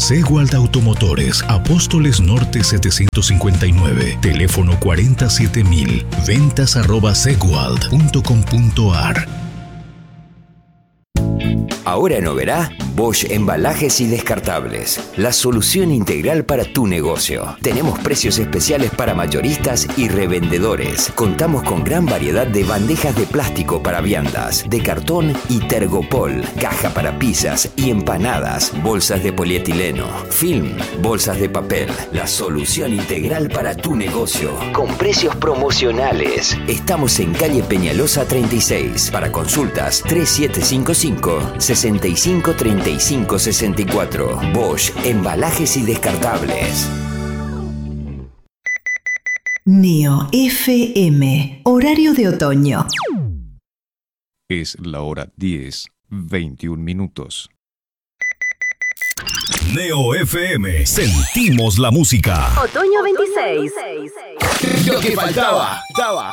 Seguald Automotores, Apóstoles Norte 759, teléfono 47000, ventas@seguald.com.ar. Ahora en Oberá, Bosch Embalajes y Descartables. La solución integral para tu negocio. Tenemos precios especiales para mayoristas y revendedores. Contamos con gran variedad de bandejas de plástico para viandas, de cartón y tergopol, caja para pizzas y empanadas, bolsas de polietileno, film, bolsas de papel. La solución integral para tu negocio. Con precios promocionales. Estamos en calle Peñalosa 36. Para consultas 3755 65 35 64. Bosch Embalajes y Descartables. Neo FM, horario de otoño. Es la hora 10:21. Neo FM, sentimos la música. Otoño 26. Lo que faltaba.